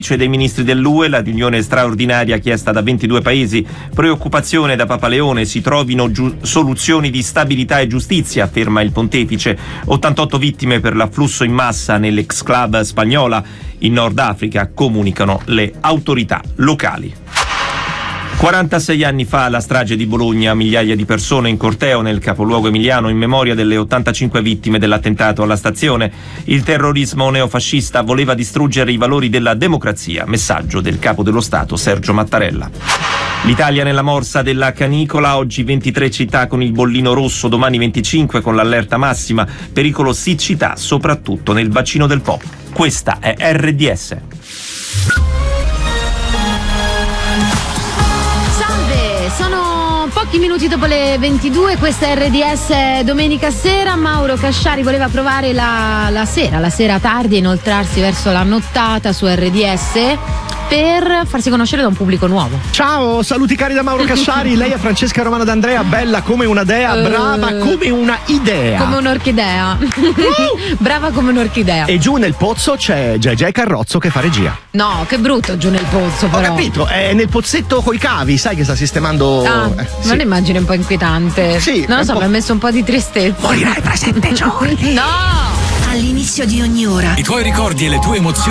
dei ministri dell'UE, la riunione straordinaria chiesta da 22 paesi, preoccupazione da Papa Leone, si trovino soluzioni di stabilità e giustizia, afferma il pontefice. 88 vittime per l'afflusso in massa nell'exclave spagnola in Nord Africa, comunicano le autorità locali. 46 anni fa la strage di Bologna, migliaia di persone in corteo nel capoluogo emiliano in memoria delle 85 vittime dell'attentato alla stazione. Il terrorismo neofascista voleva distruggere i valori della democrazia, messaggio del capo dello Stato Sergio Mattarella. L'Italia nella morsa della canicola, oggi 23 città con il bollino rosso, domani 25 con l'allerta massima, pericolo siccità soprattutto nel bacino del Po. Questa è RDS. Sono pochi minuti dopo le 22, questa è RDS domenica sera. Mauro Casciari voleva provare la sera tardi e inoltrarsi verso la nottata su RDS per farsi conoscere da un pubblico nuovo. Ciao, saluti cari da Mauro Casciari. Lei è Francesca Romana D'Andrea, bella come una dea, brava come una idea. Come un'orchidea. Brava come un'orchidea. E giù nel pozzo c'è JJ Carrozzo che fa regia. No, che brutto giù nel pozzo però. Ho capito, è nel pozzetto coi cavi, sai che sta sistemando. Sì. Non immagine un po' inquietante. Sì. Non lo so, mi ha messo un po' di tristezza. Morirai fra 7 giorni. No! All'inizio di ogni ora i tuoi ricordi e le tue emozioni